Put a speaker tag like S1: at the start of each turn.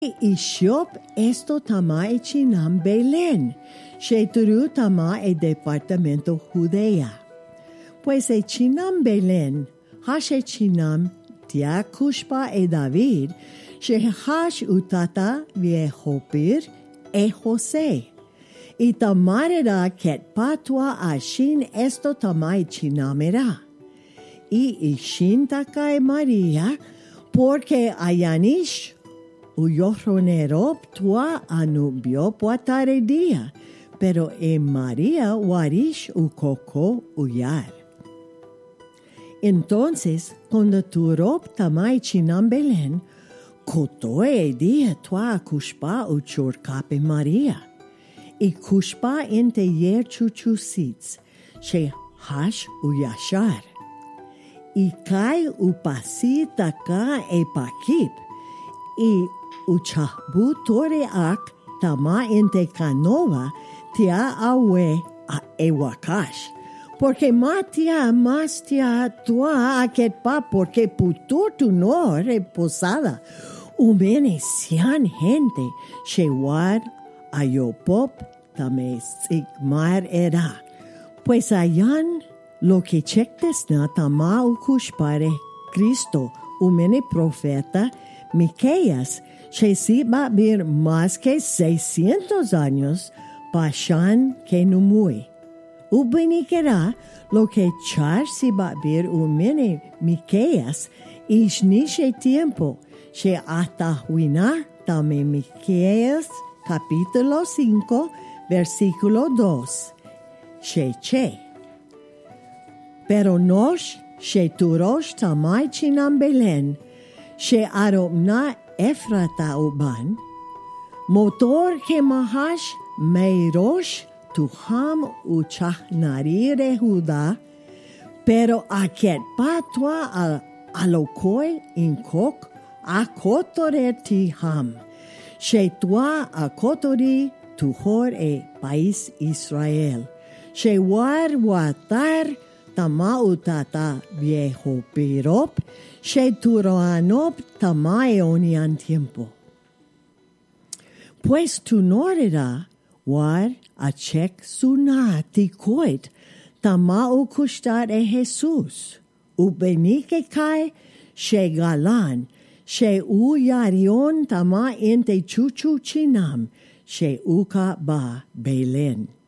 S1: Ishop esto tama e chinam Belén, sheturu tama e departamento Judea. Pues e chinam Belén, hashe chinam tia kushpa e David, shehash utata viehopir e José. Y tamarera ket patwa ashin esto tama e chinamera. Y ishin taka e María, porque ayanish uyohronerop tua anubio puatare dia, pero e María warish ukoko uyar. Entonces, cuando turop tamai chinam Belén, kotoe dia tua kushpa uchurkape María. Y kushpa inte yer chuchusits, she hash uyashar. Y kai upasita ka e pakip, y uchahbu tore ak tama inte canova tia awe a ewakash. Porque matia mastia tua aketpa porque putur tu no reposada. Umene sian gente shewar ayopop tame sigmar era. Pues ayan lo que chectes na tama ukushpare Cristo umene profeta Miqueas, que si va a vivir más que 600 años, pashan que no muy. Ubiniquera lo que char si va a vivir umene Miqueas, ishnishe tiempo, que hasta huina tame Miqueas, capítulo 5, versículo 2. Che. Pero nos, che turosh tamai chinam Belén, she aromna Efrata uban, motor ke mahash meirosh tuham uchachnarire Judá, pero aket patwa alokoi inkok akotorer tiham, she tua akotori tuhor e país Israel, she war watar tama utata viejo pirop, she turoanop tamae onian tiempo. Pues tu norera war a chek suna tikoit tama ukushtar e Jesus. Ubenike kai she galan, she uyarion tama inte chuchu chinam, she uka ba Belén.